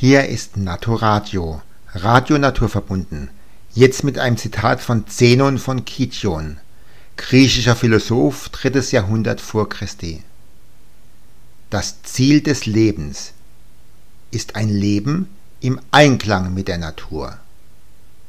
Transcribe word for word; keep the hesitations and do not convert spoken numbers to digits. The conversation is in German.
Hier ist Naturadio, Radio naturverbunden. Jetzt mit einem Zitat von Zenon von Kition, griechischer Philosoph, drittes Jahrhundert vor Christi. Das Ziel des Lebens ist ein Leben im Einklang mit der Natur.